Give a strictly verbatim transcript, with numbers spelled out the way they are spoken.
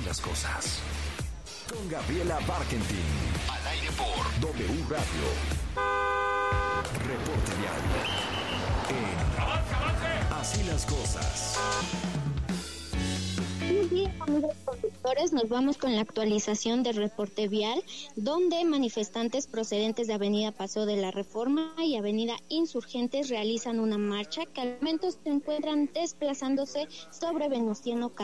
las cosas. Con Gabriela Barkentin. Al aire por W Radio. Reporte vial. En ¡Avance, avance! Así las cosas. Muy bien, amigos conductores, nos vamos con la actualización del reporte vial, donde manifestantes procedentes de Avenida Paseo de la Reforma y Avenida Insurgentes realizan una marcha que al momento se encuentran desplazándose sobre Venustiano